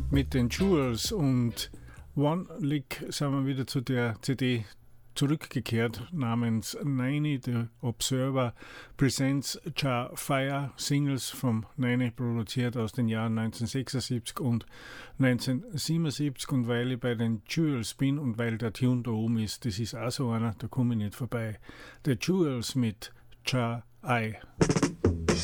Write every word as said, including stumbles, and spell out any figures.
mit den Jewels und One Lick sind wir wieder zu der C D zurückgekehrt namens Nine, The Observer Presents Jar Fire, Singles vom Nine, produziert aus den Jahren neunzehnhundertsechsundsiebzig und neunzehnhundertsiebenundsiebzig. Und weil ich bei den Jewels bin und weil der Tune da oben ist, das ist auch so einer, da komme ich nicht vorbei. The Jewels mit Jar Eye.